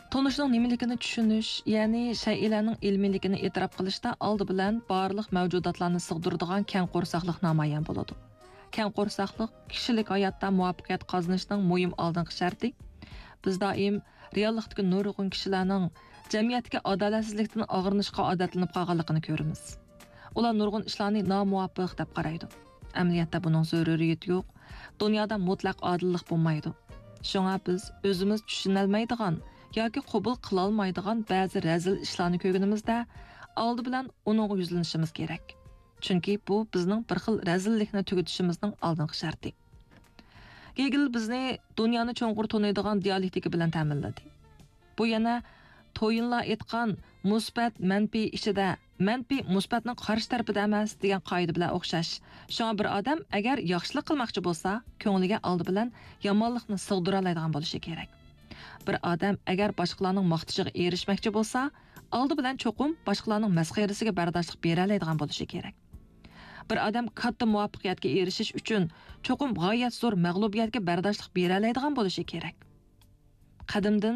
Tonishning nimaligini tushunish, ya'ni shay'larning ilmiyligini e'tirof qilishda oldi bilan barliq mavjudotlarni sig'diradigan keng qo'rsaqlik namoyon bo'ladi. Keng qo'rsaqlik kishilik hayotda muvaffaqiyat qozonishning muhim oldingi sharti. Biz doim reallikdagi nurg'un kishilarning jamiyatga adolatsizlikdan og'rinishga odatlanib qolganligini ko'ramiz. Ular nurg'un ishlarni nomuvaffaq deb qaraydi. Amaliyotda buning zaruriyati yo'q. Dunyoda mutlaq odillik bo'lmaydi. Shunga biz o'zimiz tushunolmaydigan yoki qabul qila olmaydigan ba'zi razil ishlarni ko'rganimizda oldi bilan uning yuzlanishimiz kerak. Chunki bu bizning bir xil razillikni tugatishimizning oldingi sharti. Hegel bizni dunyoni cho'nqur taniydigan dialektika bilan ta'minladi. Bu yana Toyinlar aytgan musbat manfiy ishida manfi musbatning qarshi tarafida emas degan qoida bilan o'xshash. Shunga bir odam agar yaxshilik qilmoqchi bo'lsa, ko'ngliga oldi bilan yomonlikni sig'dira oladigan bo'lishi kerak. Bir odam agar boshqalarning maqtishiga erishmoqchi bo'lsa, oldi bilan cho'qim boshqalarning masxarasiga bardoshlik bera oladigan bo'lishi kerak. Bir odam katta muvaffaqiyatga erishish uchun cho'qim g'oyat zo'r mag'lubiyatga bardoshlik bera oladigan bo'lishi kerak. Qadimdan